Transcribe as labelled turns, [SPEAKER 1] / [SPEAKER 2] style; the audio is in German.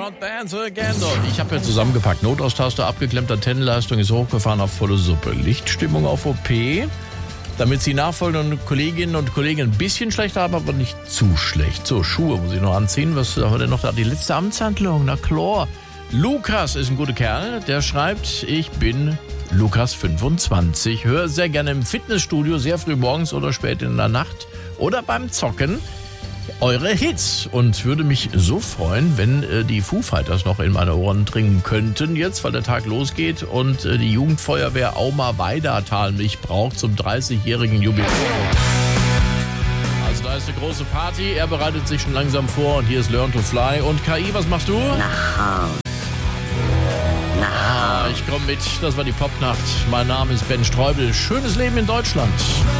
[SPEAKER 1] Not Dance Again. Ich habe ja zusammengepackt. Notaustaster abgeklemmt, Antennenleistung ist hochgefahren auf volle Suppe. Lichtstimmung auf OP, damit Sie nachfolgende Kolleginnen und Kollegen ein bisschen schlecht haben, aber nicht zu schlecht. So, Schuhe muss ich noch anziehen. Was haben wir denn noch da? Die letzte Amtshandlung, na klar. Lukas ist ein guter Kerl. Der schreibt, ich bin Lukas 25. Höre sehr gerne im Fitnessstudio, sehr früh morgens oder spät in der Nacht oder beim Zocken eure Hits und würde mich so freuen, wenn die Foo Fighters noch in meine Ohren dringen könnten jetzt, weil der Tag losgeht und die Jugendfeuerwehr Auma-Weidatal mich braucht zum 30-jährigen Jubiläum. Also da ist eine große Party, er bereitet sich schon langsam vor und hier ist Learn to Fly. Und KI, was machst du? Ich komme mit, das war die Popnacht. Mein Name ist Ben Streubel. Schönes Leben in Deutschland.